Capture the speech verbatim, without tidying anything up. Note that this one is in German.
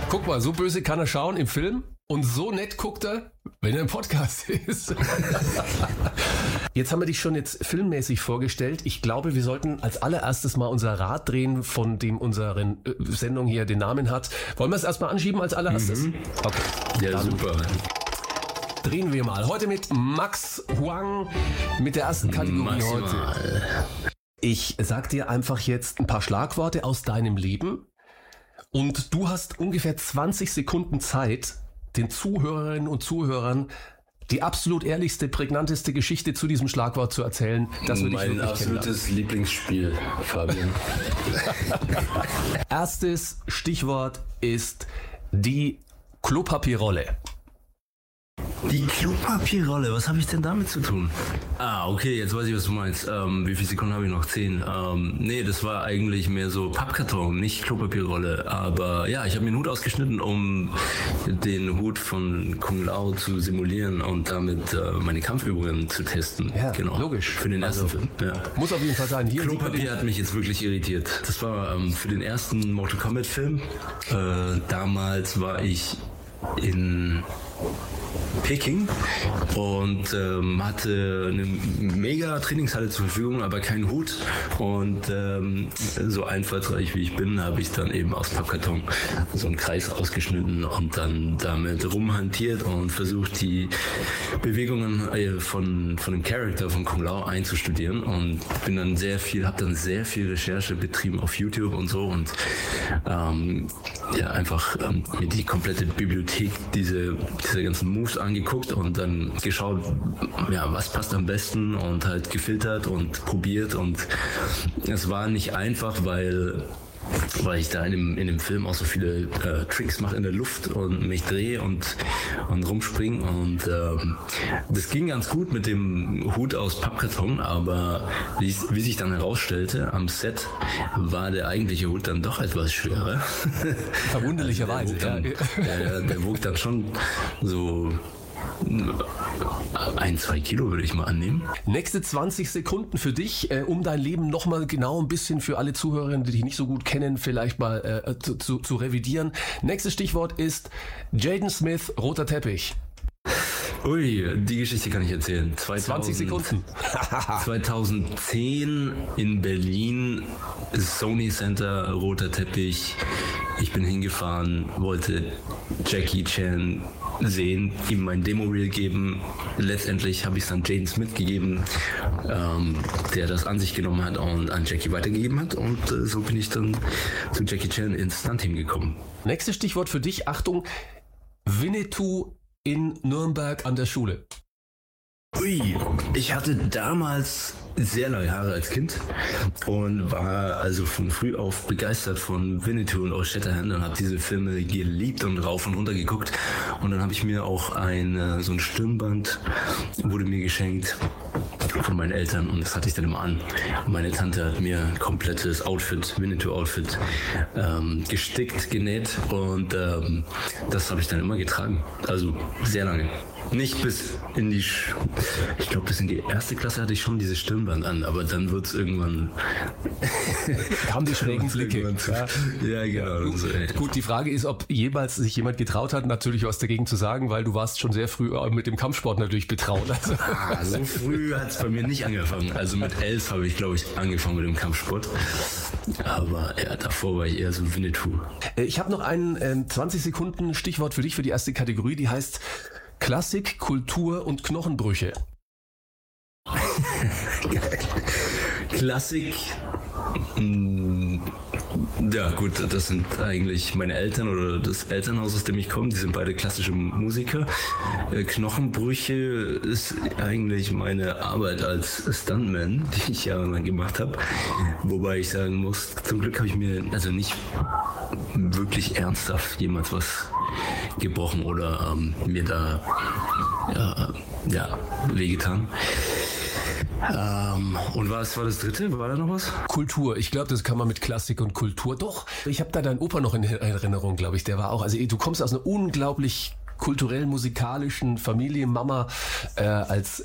Guck mal, so böse kann er schauen im Film und so nett guckt er, wenn er im Podcast ist. Jetzt haben wir dich schon jetzt filmmäßig vorgestellt. Ich glaube, wir sollten als allererstes mal unser Rad drehen, von dem unsere Sendung hier den Namen hat. Wollen wir es erstmal anschieben als allererstes? Mhm. Okay. Ja, Dann super. Drehen wir mal. Heute mit Max Huang mit der ersten Kategorie Maximal. heute. Ich sag dir einfach jetzt ein paar Schlagworte aus deinem Leben und du hast ungefähr zwanzig Sekunden Zeit, den Zuhörerinnen und Zuhörern die absolut ehrlichste, prägnanteste Geschichte zu diesem Schlagwort zu erzählen, dass wir dich Mein wirklich absolutes Lieblingsspiel, Fabian. Erstes Stichwort ist die Klopapierrolle. Die Klopapierrolle, was habe ich denn damit zu tun? Ah, okay, jetzt weiß ich, was du meinst. Ähm, wie viele Sekunden habe ich noch? Zehn. Ähm, nee, das war eigentlich mehr so Pappkarton, nicht Klopapierrolle. Aber ja, ich habe mir den Hut ausgeschnitten, um den Hut von Kung Lao zu simulieren und damit äh, meine Kampfübungen zu testen. Ja, genau. logisch. Für den ersten Also, Film. Ja. Muss auf jeden Fall sein. Hier sieht man Klopapier hat mich jetzt wirklich irritiert. Das war ähm, für den ersten Mortal Kombat Film. Äh, damals war ich in Peking und ähm, hatte eine mega Trainingshalle zur Verfügung, aber keinen Hut. Und ähm, so einfallsreich wie ich bin, habe ich dann eben aus Pappkarton so einen Kreis ausgeschnitten und dann damit rumhantiert und versucht, die Bewegungen äh, von, von dem Charakter von Kung Lao einzustudieren. Und bin dann sehr viel, habe dann sehr viel Recherche betrieben auf YouTube und so und ähm, ja, einfach ähm, mir die komplette Bibliothek, diese, diese ganzen Moves angeguckt und dann geschaut, ja, was passt am besten und halt gefiltert und probiert und es war nicht einfach, weil weil ich da in dem, in dem Film auch so viele äh, Tricks mache in der Luft und mich drehe und, und rumspringe und ähm, das ging ganz gut mit dem Hut aus Pappkarton, aber wie, wie sich dann herausstellte, am Set war der eigentliche Hut dann doch etwas schwerer. verwunderlicherweise. Also der, wog dann, Ja. der, der wog dann schon so ein, zwei Kilo würde ich mal annehmen. Nächste zwanzig Sekunden für dich, äh, um dein Leben nochmal genau ein bisschen für alle Zuhörerinnen, die dich nicht so gut kennen, vielleicht mal äh, zu, zu, zu revidieren. Nächstes Stichwort ist Jaden Smith, roter Teppich. Ui, die Geschichte kann ich erzählen. zweitausend, zwanzig Sekunden. zweitausendzehn in Berlin, Sony Center, roter Teppich. Ich bin hingefahren, wollte Jackie Chan sehen, ihm mein Demo-Reel geben. Letztendlich habe ich es dann Jaden Smith gegeben, ähm, der das an sich genommen hat und an Jackie weitergegeben hat. Und äh, so bin ich dann zu Jackie Chan ins Stunt-Team gekommen. Nächstes Stichwort für dich, Achtung, Winnetou in Nürnberg an der Schule. Ui, ich hatte damals sehr lange Haare als Kind und war also von früh auf begeistert von Winnetou und Old Shatterhand und habe diese Filme geliebt und rauf und runter geguckt. Und dann habe ich mir auch ein so ein Stirnband, wurde mir geschenkt von meinen Eltern und das hatte ich dann immer an. Und meine Tante hat mir ein komplettes Outfit, Winnetou-Outfit, ähm, gestickt, genäht und ähm, das habe ich dann immer getragen. Also sehr lange. Nicht bis in die, Sch- ich glaube bis in die erste Klasse hatte ich schon dieses Stirnband an, aber dann wird es irgendwann... Haben die schrägen Blicke. Ja, ja genau. Gut, So, ey. gut, die Frage ist, ob jemals sich jemand getraut hat, natürlich was dagegen zu sagen, weil du warst schon sehr früh mit dem Kampfsport natürlich betraut. Also. Ah, so früh hat es bei mir nicht angefangen. Also mit elf habe ich, glaube ich, angefangen mit dem Kampfsport. Aber ja, davor war ich eher so Winnetou. Ich habe noch ein äh, zwanzig Sekunden Stichwort für dich für die erste Kategorie, die heißt Klassik, Kultur und Knochenbrüche. Klassik. mm, Ja gut, das sind eigentlich meine Eltern oder das Elternhaus, aus dem ich komme. Die sind beide klassische Musiker. Äh, Knochenbrüche ist eigentlich meine Arbeit als Stuntman, die ich jahrelang gemacht habe. Wobei ich sagen muss, zum Glück habe ich mir also nicht wirklich ernsthaft jemals was gebrochen oder ähm, mir da ja, ja, wehgetan. Ähm, und was war das dritte? War da noch was? Kultur. Ich glaube, das kann man mit Klassik und Kultur. Doch, ich habe da deinen Opa noch in Erinnerung, glaube ich. Der war auch, also du kommst aus einer unglaublich kulturell-musikalischen Familie. Mama äh, als